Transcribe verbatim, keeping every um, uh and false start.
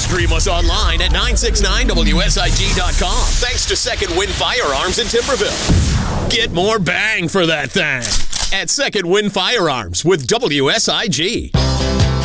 Stream us online at nine six nine W S I G dot com. Thanks to Second Wind Firearms in Timberville. Get more bang for that thing at Second Wind Firearms with W S I G.